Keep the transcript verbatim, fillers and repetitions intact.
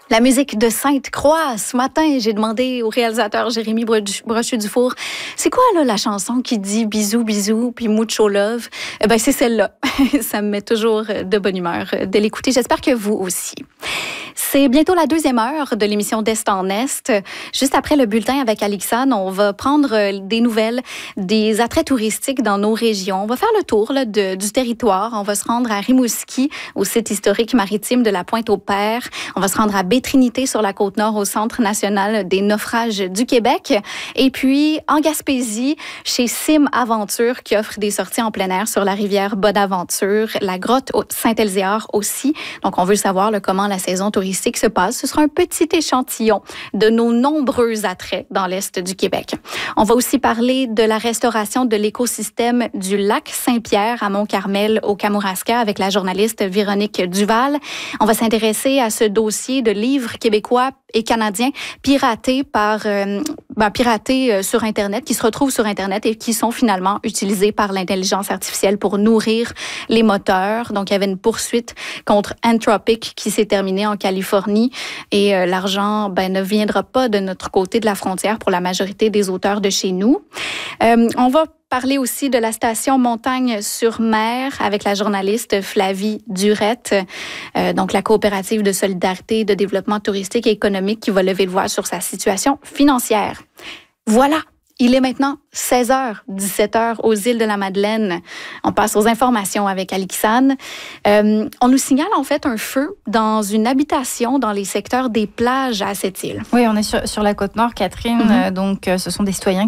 La musique de Sainte-Croix. Ce matin, j'ai demandé au réalisateur Jérémy Brochu-Dufour, c'est quoi là la chanson qui dit bisous, bisous, puis mucho love? Eh ben, c'est celle-là. Ça me met toujours de bonne humeur de l'écouter. J'espère que vous aussi. C'est bientôt la deuxième heure de l'émission d'Est en Est. Juste après le bulletin avec Alixane, on va prendre des nouvelles des attraits touristiques dans nos régions. On va faire le tour là, de, du territoire. On va se rendre à Rimouski, au site historique maritime de la Pointe-aux-Pères. On va se rendre à Baie-Trinité sur la Côte-Nord, au Centre national des naufrages du Québec. Et puis, en Gaspésie, chez Sim Aventure, qui offre des sorties en plein air sur la rivière Bonaventure, la grotte Saint-Elzéar aussi. Donc, on veut savoir là, comment la saison touristique se passe. Ce sera un petit échantillon de nos nombreux attraits dans l'Est du Québec. On va aussi parler de la restauration de l'écosystème du lac Saint-Pierre à Mont-Carmel au Kamouraska avec la journaliste Véronique Duval. On va s'intéresser à ce dossier de livres québécois et canadiens piratés par euh, ben, piratés euh, sur Internet, qui se retrouvent sur Internet et qui sont finalement utilisés par l'intelligence artificielle pour nourrir les moteurs. Donc, il y avait une poursuite contre Anthropic qui s'est terminée en Californie et euh, l'argent ben, ne viendra pas de notre côté de la frontière pour la majorité des auteurs de chez nous. Euh, on va parler aussi de la station Montagne-sur-Mer avec la journaliste Flavie Durette, euh, donc la coopérative de solidarité, de développement touristique et économique qui va lever le voile sur sa situation financière. Voilà, il est maintenant seize heures, dix-sept heures aux îles de la Madeleine. On passe aux informations avec Alixane. Euh, on nous signale en fait un feu dans une habitation dans les secteurs des plages à cette île. Oui, on est sur, sur la Côte-Nord, Catherine. Mm-hmm. Euh, donc, euh, ce sont des citoyens